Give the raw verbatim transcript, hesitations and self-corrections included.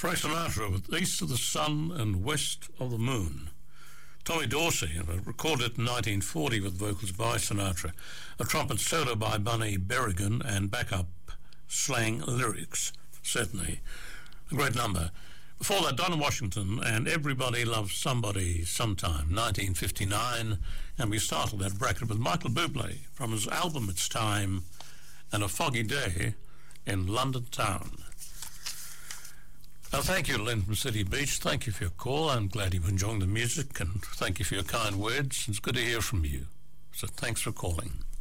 Frank Sinatra with East of the Sun and West of the Moon. Tommy Dorsey, recorded in nineteen forty with vocals by Sinatra, a trumpet solo by Bunny Berrigan and backup slang lyrics. Certainly a great number. Before that, Donna Washington and Everybody Loves Somebody Sometime, nineteen fifty-nine, and we started that bracket with Michael Bublé from his album It's Time and A Foggy Day in London Town. Now, thank you, Len from City Beach. Thank you for your call. I'm glad you're enjoying the music, and thank you for your kind words. It's good to hear from you. So thanks for calling.